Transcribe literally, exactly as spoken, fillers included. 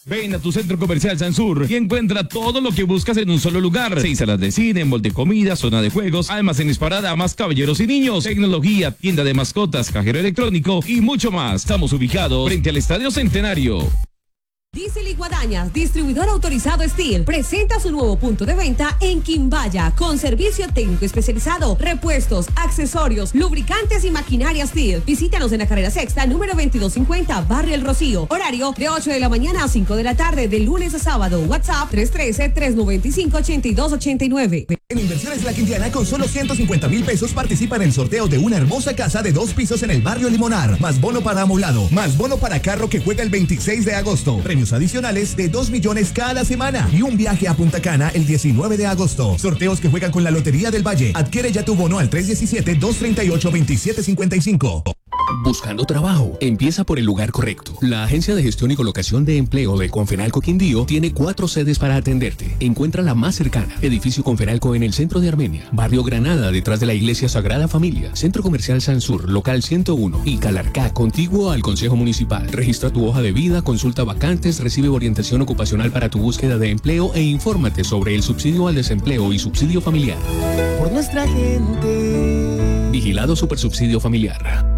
Ven a tu centro comercial Sansur y encuentra todo lo que buscas en un solo lugar. Seis salas de cine, mall de comida, zona de juegos, almacenes para damas, caballeros y niños, tecnología, tienda de mascotas, cajero electrónico y mucho más. Estamos ubicados frente al Estadio Centenario. Diesel y Guadañas, distribuidor autorizado Steel, presenta su nuevo punto de venta en Quimbaya, con servicio técnico especializado, repuestos, accesorios, lubricantes y maquinaria Steel. Visítanos en la carrera sexta, número veintidós cincuenta, Barrio El Rocío. Horario de ocho de la mañana a cinco de la tarde, de lunes a sábado. WhatsApp tres uno tres, tres nueve cinco, ocho dos ocho nueve. En Inversiones La Quintiana, con solo ciento cincuenta mil pesos, participa en el sorteo de una hermosa casa de dos pisos en el barrio Limonar. Más bono para amoblado, más bono para carro que juega el veintiséis de agosto. Premios adicionales de dos millones cada semana y un viaje a Punta Cana el diecinueve de agosto. Sorteos que juegan con la Lotería del Valle. Adquiere ya tu bono al tres uno siete, dos tres ocho, dos siete cinco cinco. Buscando trabajo. Empieza por el lugar correcto. La Agencia de Gestión y Colocación de Empleo de Confenalco Quindío tiene cuatro sedes para atenderte. Encuentra la más cercana. Edificio Confenalco en el centro de Armenia. Barrio Granada, detrás de la Iglesia Sagrada Familia. Centro Comercial Sansur, local ciento uno. Y Calarcá, contiguo al Consejo Municipal. Registra tu hoja de vida, consulta vacantes, recibe orientación ocupacional para tu búsqueda de empleo e infórmate sobre el subsidio al desempleo y subsidio familiar. Por nuestra gente. Vigilado Supersubsidio Familiar.